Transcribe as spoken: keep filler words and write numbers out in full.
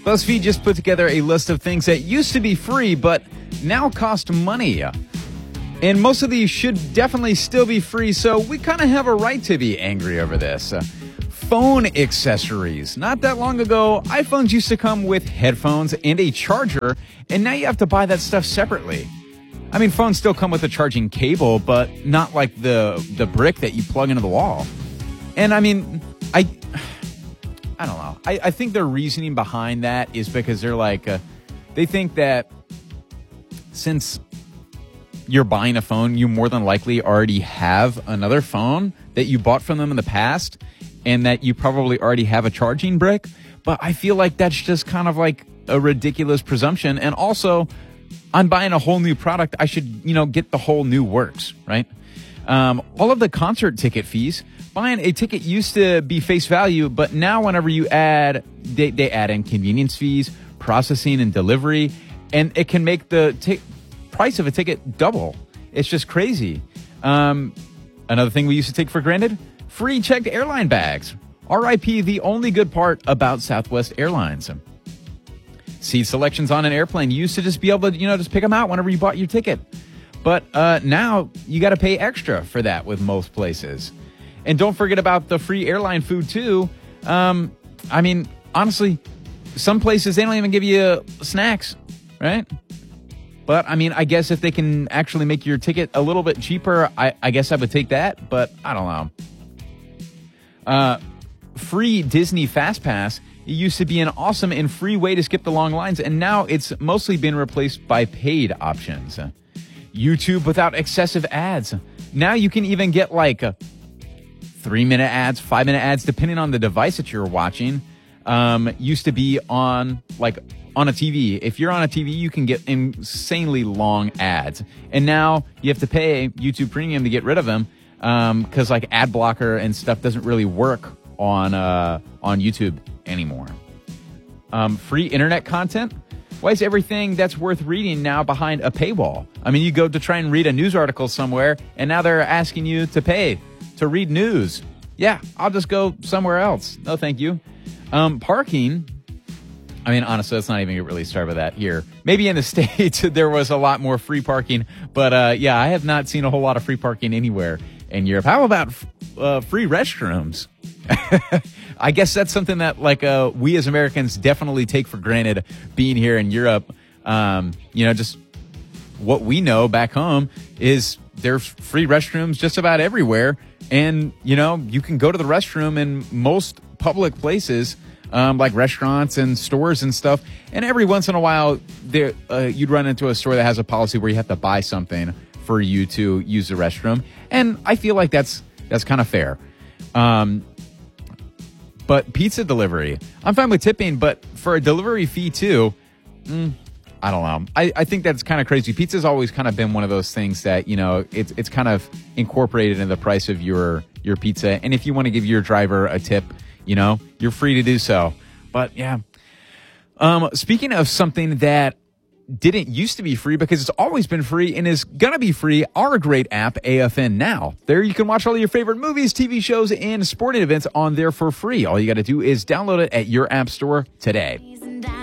BuzzFeed just put together a list of things that used to be free but now cost money. And most of these should definitely still be free, so we kind of have a right to be angry over this. Uh, phone accessories. Not that long ago, iPhones used to come with headphones and a charger, and now you have to buy that stuff separately. I mean, phones still come with a charging cable, but not like the the brick that you plug into the wall. And I mean, I I don't know. I, I think their reasoning behind that is because they're like, uh, they think that since you're buying a phone, you more than likely already have another phone that you bought from them in the past, and that you probably already have a charging brick. But I feel like that's just kind of like a ridiculous presumption. And also, I'm buying a whole new product. I should, you know, get the whole new works, right? Um, all of the concert ticket fees. Buying a ticket used to be face value, but now whenever you add, they, they add in convenience fees, processing and delivery, and it can make the t- price of a ticket double. It's just crazy. Um, another thing we used to take for granted, free checked airline bags. R I P the only good part about Southwest Airlines. Seat selections on an airplane. You used to just be able to, you know, just pick them out whenever you bought your ticket. But uh, now you got to pay extra for that with most places. And don't forget about the free airline food, too. Um, I mean, honestly, some places, they don't even give you snacks, right? But, I mean, I guess if they can actually make your ticket a little bit cheaper, I, I guess I would take that. But I don't know. Uh, free Disney Fast Pass. It used to be an awesome and free way to skip the long lines, and now it's mostly been replaced by paid options. YouTube without excessive ads. Now you can even get like a three-minute ads, five-minute ads, depending on the device that you're watching. Um, used to be on, like, on a T V. If you're on a T V, you can get insanely long ads. And now you have to pay YouTube Premium to get rid of them because, um, like, ad blocker and stuff doesn't really work on uh, on YouTube anymore. Um, free internet content. Why is everything that's worth reading now behind a paywall? I mean, you go to try and read a news article somewhere, and now they're asking you to pay to read news. Yeah, I'll just go somewhere else. No, thank you. Um, parking. I mean, honestly, let's not even get really started with that here. Maybe in the States there was a lot more free parking, but uh, yeah, I have not seen a whole lot of free parking anywhere in Europe. How about uh, free restrooms? I guess that's something that, like, uh, we as Americans definitely take for granted being here in Europe. Um, you know, just what we know back home is there's free restrooms just about everywhere. And, you know, you can go to the restroom in most public places, um, like restaurants and stores and stuff. And every once in a while, there uh, you'd run into a store that has a policy where you have to buy something for you to use the restroom. And I feel like that's that's kind of fair. Um But pizza delivery, I'm fine with tipping, but for a delivery fee too, mm, I don't know. I, I think that's kind of crazy. Pizza's always kind of been one of those things that, you know, it's it's kind of incorporated in the price of your your pizza. And if you want to give your driver a tip, you know, you're free to do so. But yeah. Um, speaking of something that didn't used to be free because it's always been free and is going to be free, our great app, A F N Now. There you can watch all your favorite movies, T V shows, and sporting events on there for free. All you got to do is download it at your app store today.